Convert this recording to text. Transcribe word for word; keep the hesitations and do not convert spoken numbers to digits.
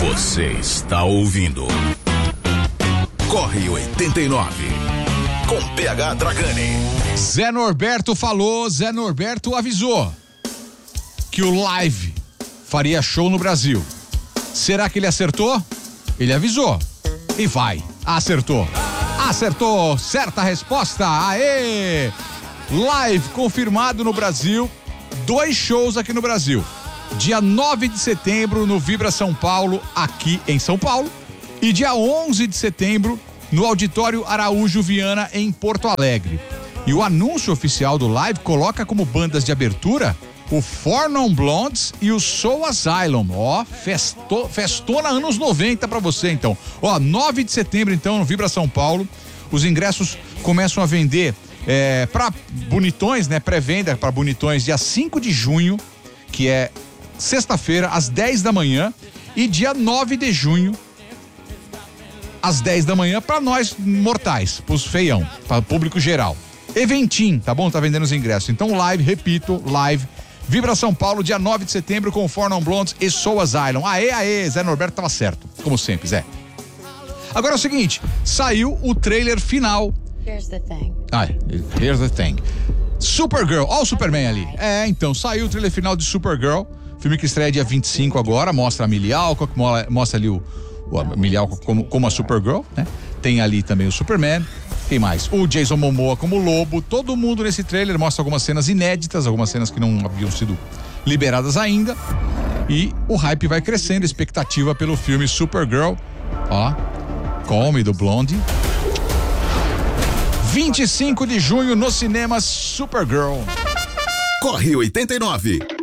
Você está ouvindo Corre oitenta e nove com P H Dragani. Zé Norberto falou, Zé Norberto avisou que o Live faria show no Brasil. Será que ele acertou? Ele avisou e vai. Acertou. Acertou. Certa resposta. Aê! Live confirmado no Brasil. Dois shows aqui no Brasil. Dia nove de setembro no Vibra São Paulo, aqui em São Paulo. E dia onze de setembro no Auditório Araújo Viana, em Porto Alegre. E o anúncio oficial do Live coloca como bandas de abertura o Four Non Blondes e o Soul Asylum. Ó, festo, festona anos noventa pra você, então. Ó, nove de setembro, então, no Vibra São Paulo. Os ingressos começam a vender é, pra bonitões, né? Pré-venda pra bonitões, dia cinco de junho, que é sexta-feira, às dez da manhã. E dia nove de junho, às dez da manhã, pra nós mortais, pros feião, para o público geral. Eventim, tá bom? Tá vendendo os ingressos. Então, live, repito, live. Vibra São Paulo, dia nove de setembro, com Four Non Blondes e Soul Asylum. Aê, aê, Zé Norberto tava certo, como sempre, Zé. Agora é o seguinte, saiu o trailer final. Here's the thing. Ah, here's the thing. Supergirl, ó o Superman ali. É, então, saiu o trailer final de Supergirl, filme que estreia dia vinte e cinco agora, mostra a Millie Alcock, mostra ali o, o a Millie Alcock como, como a Supergirl, né? Tem ali também o Superman. Quem mais? O Jason Momoa como lobo. Todo mundo nesse trailer mostra algumas cenas inéditas, algumas cenas que não haviam sido liberadas ainda. E o hype vai crescendo, a expectativa pelo filme Supergirl. Ó, Call Me do Blondie. vinte e cinco de junho nos cinemas, Supergirl. Corre oitenta e nove.